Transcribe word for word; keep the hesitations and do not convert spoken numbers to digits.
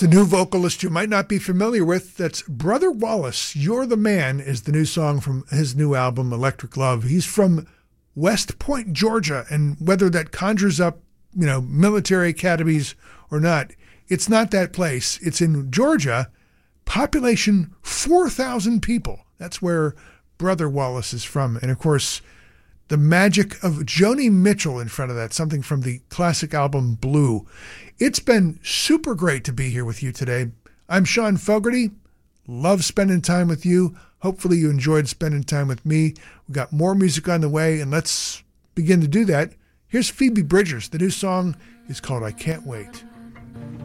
a new vocalist you might not be familiar with. That's Brother Wallace. You're the Man is the new song from his new album, Electric Love. He's from West Point, Georgia, and whether that conjures up, you know, military academies or not, it's not that place. It's in Georgia, population four thousand people. That's where Brother Wallace is from. And of course, the magic of Joni Mitchell in front of that, something from the classic album Blue. It's been super great to be here with you today. I'm Sean Fogarty. Love spending time with you. Hopefully you enjoyed spending time with me. We've got more music on the way, and let's begin to do that. Here's Phoebe Bridgers. The new song is called I Can't Wait.